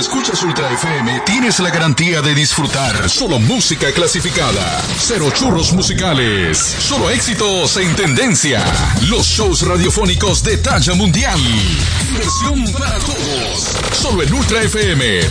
escuchas Ultra FM, tienes la garantía de disfrutar solo música clasificada. Cero churros musicales. Solo éxitos en tendencia. Los shows radiofónicos de talla mundial. Diversión para todos. Solo en Ultra FM